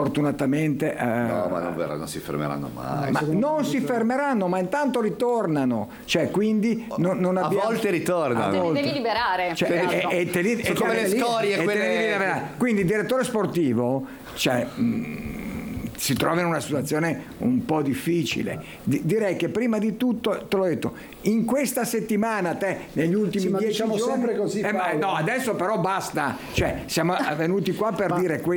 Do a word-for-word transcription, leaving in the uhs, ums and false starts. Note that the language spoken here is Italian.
fortunatamente eh, No, ma non, verrà, non si fermeranno mai. ma non si fermeranno, ma intanto ritornano, cioè quindi non, non A abbiamo, volte ritornano. a Te li volte. devi liberare. Cioè, più che e, altro. e te li- Sono e come te le li- scorie, e te quelle- li devi liberare. Quindi il direttore sportivo, cioè, mh, si trova in una situazione un po' difficile. Di- direi che prima di tutto, te l'ho detto, in questa settimana te negli ultimi Sì, ma dieci diciamo giorni sempre così, eh, ma Paolo. no, adesso però basta, cioè siamo venuti qua per dire questo.